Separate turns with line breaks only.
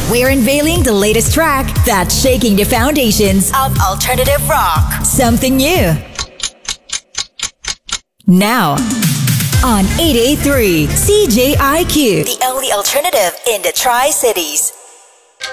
we're unveiling the latest track that's shaking the foundations of alternative rock. Something new. Now, on 883 CJIQ, the only alternative in the Tri-Cities.